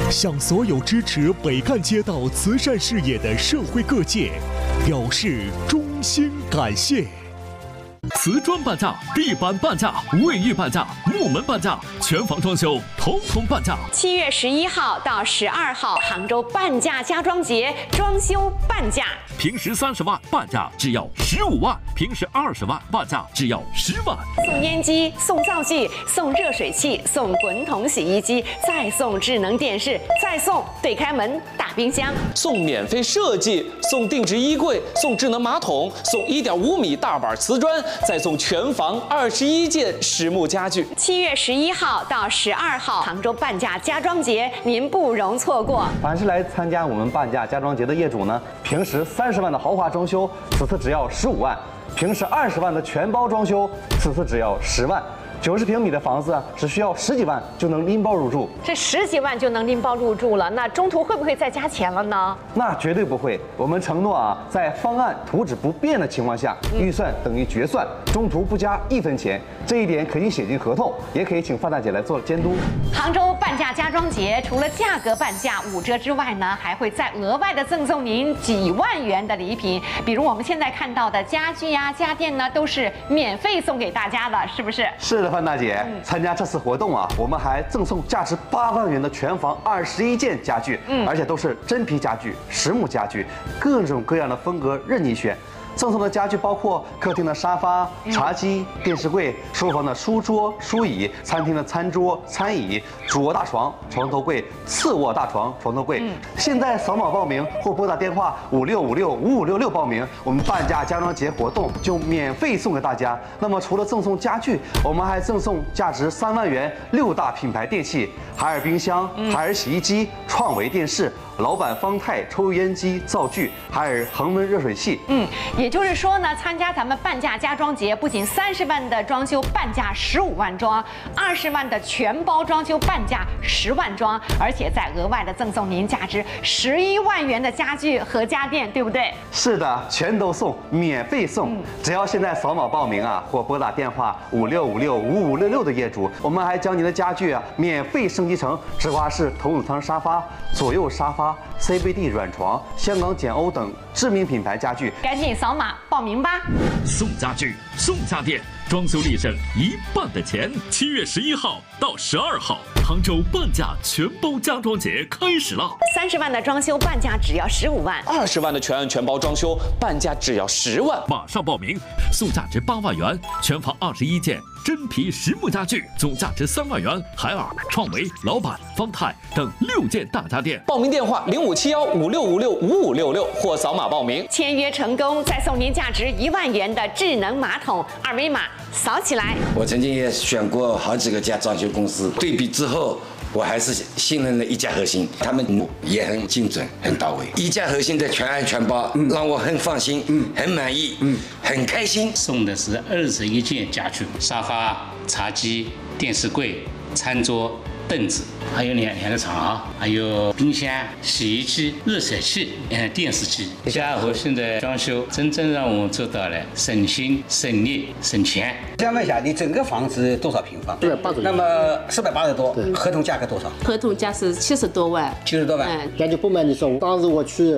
向所有支持北干街道慈善事业的社会各界表示衷心感谢。 瓷砖半价，地板半价，卫浴半价，木门半价，全房装修统统半价。 7月11号到12号，杭州半价家装节，装修半价。 平时30万半价只要15万，平时20万半价只要10万。 送烟机，送灶具，送热水器，送滚筒洗衣机，再送智能电视，再送对开门大冰箱， 送免费设计，送定制衣柜，送智能马桶，送1.5米大板瓷砖，再送全房21件实木家具。 7月11号到12号，杭州半价家装节，您不容错过。 凡是来参加我们半价家装节的业主呢，平时30万的豪华装修，此次只要15万；平时20万的全包装修，此次只要10万。90平米的房子只需要10几万就能拎包入住， 这10几万就能拎包入住了，那中途会不会再加钱了呢？ 那绝对不会。我们承诺在方案图纸不变的情况下，预算等于决算，中途不加1分钱，这一点可以写进合同，也可以请范大姐来做监督。 杭州半价家装节除了价格半价5折之外呢，还会再额外的赠送您几万元的礼品，比如我们现在看到的家具呀、家电呢，都是免费送给大家的，是不是？ 是的，范大姐，参加这次活动我们还赠送价值8万元的全房21件家具，而且都是真皮家具、实木家具，各种各样的风格任你选。赠送的家具包括客厅的沙发、茶几、电视柜，书房的书桌、书椅，餐厅的餐桌、餐椅，主卧大床、床头柜，次卧大床、床头柜。现在扫码报名或拨打电话56565566报名，我们半价家装节活动就免费送给大家。那么除了赠送家具，我们还赠送价值3万元6大品牌电器：海尔冰箱、海尔洗衣机、创维电视、老板方太抽油烟机、灶具，海尔恒温热水器。 也就是说呢，参加咱们半价家装节，不仅30万的装修半价15万装，20万的全包装修半价10万装，而且再额外的赠送您价值11万元的家具和家电，对不对？ 是的，全都送，免费送。只要现在扫码报名或拨打电话56565566的业主，我们还将您的家具免费升级成直滑式头等舱沙发、左右沙发、CBD 软床、香港简欧等知名品牌家具。 赶紧扫码报名吧！ 送家具，送家电，装修立省1半的钱。7月11号到12号，杭州半价全包家装节开始了。 30万的装修半价只要15万 ，20万的全包装修半价只要10万。 马上报名，送价值8万元，全房21件真皮实木家具，总价值3万元，海尔、创维、老板、方太等6件大家电。 报名电话057156565566或扫码报名。 签约成功，再送您价值1万元的智能马桶，二维码扫起来。 我曾经也选过好几个家装修公司，对比之后，我还是信任了一家核心，他们也很精准、很到位。一家核心的全案全包，让我很放心，很满意，很开心。 送的是21件家具，沙发、茶几、电视柜、餐桌、凳子，还有两个床，还有冰箱、洗衣机、热水器、电视机。家和现在装修真正让我们做到了省心、省力、省钱。 想问一下，你整个房子多少平方 ？480多。 那么480多，合同价格多少？ 合同价是70多万。 70多万。 感觉不瞒你说，当时我去